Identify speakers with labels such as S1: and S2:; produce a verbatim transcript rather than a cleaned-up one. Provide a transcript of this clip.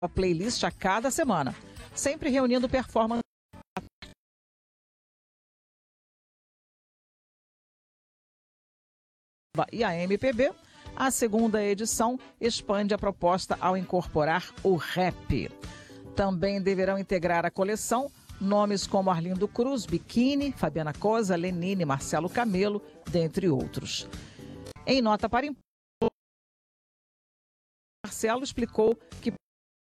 S1: a playlist a cada semana, sempre reunindo performance. E a M P B, a segunda edição, expande a proposta ao incorporar o rap. Também deverão integrar a coleção nomes como Arlindo Cruz, Biquíni, Fabiana Cosa, Lenine, Marcelo Camelo, dentre outros. Em nota para imprensa, Marcelo explicou que